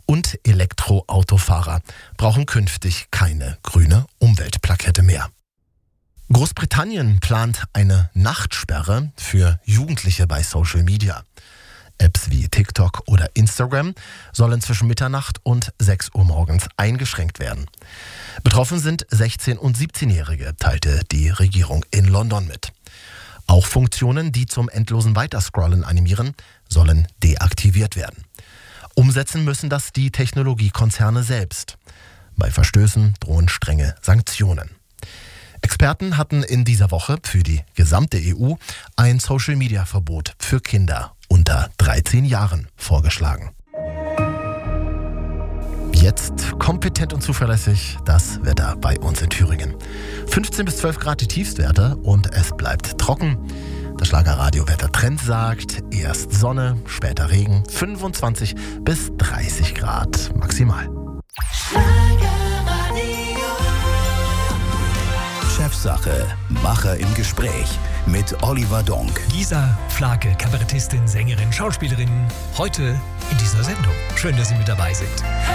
Und Elektroautofahrer brauchen künftig keine grüne Umweltplakette mehr. Großbritannien plant eine Nachtsperre für Jugendliche bei Social Media. Apps wie TikTok oder Instagram sollen zwischen Mitternacht und 6 Uhr morgens eingeschränkt werden. Betroffen sind 16- und 17-Jährige, teilte die Regierung in London mit. Auch Funktionen, die zum endlosen Weiterscrollen animieren, sollen deaktiviert werden. Umsetzen müssen das die Technologiekonzerne selbst. Bei Verstößen drohen strenge Sanktionen. Experten hatten in dieser Woche für die gesamte EU ein Social-Media-Verbot für Kinder unter 13 Jahren vorgeschlagen. Jetzt kompetent und zuverlässig das Wetter bei uns in Thüringen. 15 bis 12 Grad die Tiefstwerte und es bleibt trocken. Das Schlagerradio-Wettertrend sagt, erst Sonne, später Regen, 25 bis 30 Grad maximal. Chefsache, Macher im Gespräch mit Oliver Donk. Gisa Flake, Kabarettistin, Sängerin, Schauspielerin, heute in dieser Sendung. Schön, dass Sie mit dabei sind.